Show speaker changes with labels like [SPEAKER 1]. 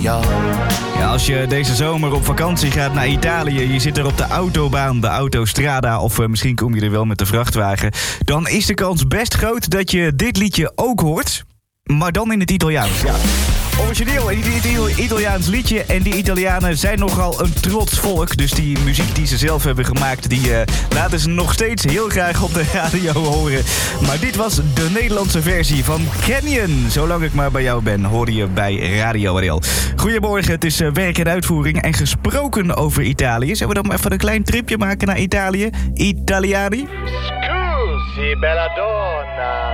[SPEAKER 1] Ja, als je deze zomer op vakantie gaat naar Italië, je zit er op de autobaan, de autostrada, of misschien kom je er wel met de vrachtwagen, dan is de kans best groot dat je dit liedje ook hoort, maar dan in het Italiaans. Ja. Origineel een Italiaans liedje en die Italianen zijn nogal een trots volk. Dus die muziek die ze zelf hebben gemaakt, die laten ze nog steeds heel graag op de radio horen. Maar dit was de Nederlandse versie van Canyon. Zolang ik maar bij jou ben, hoor je bij Radio Ariel. Goedemorgen, het is werk en uitvoering en gesproken over Italië. Zullen we dan even een klein tripje maken naar Italië? Italiani?
[SPEAKER 2] Scusi, bella donna.